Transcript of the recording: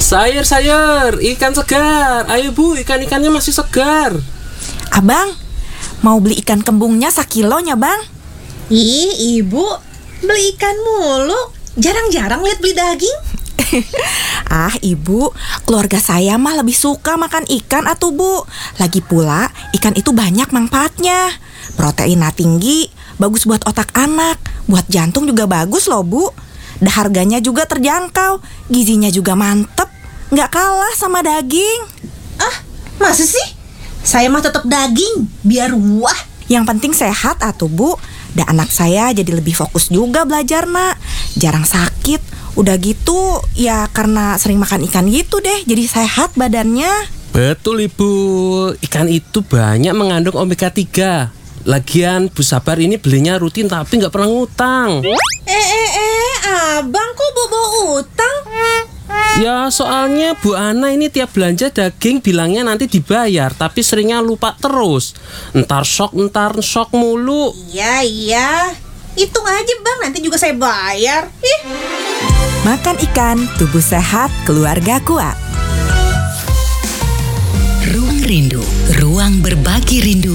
Sayur, ikan segar. Ayo Bu, ikan-ikannya masih segar. Abang, mau beli ikan kembungnya sekilonya bang. Ih, ibu beli ikan mulu. Jarang-jarang lihat beli daging. Ah ibu, keluarga saya mah lebih suka makan ikan atuh bu. Lagi pula ikan itu banyak manfaatnya. Proteinnya tinggi, bagus buat otak anak, buat jantung juga bagus loh bu. Dan harganya juga terjangkau, gizinya juga mantep, nggak kalah sama daging. Ah, masa sih? Saya mah tetap daging, biar wah. Yang penting sehat atuh bu. Dan anak saya jadi lebih fokus juga belajar nak. Jarang sakit. Udah gitu ya karena sering makan ikan gitu deh, jadi sehat badannya. Betul Ibu, ikan itu banyak mengandung omega 3. Lagian Bu Sabar ini belinya rutin tapi nggak pernah ngutang. Abang kok bawa utang? Ya soalnya Bu Ana ini tiap belanja daging bilangnya nanti dibayar, tapi seringnya lupa terus. Ntar sok mulu. Iya. Hitung aja bang, nanti juga saya bayar. Ih. Makan ikan, tubuh sehat, keluarga kuat. Ruang Rindu, ruang berbagi rindu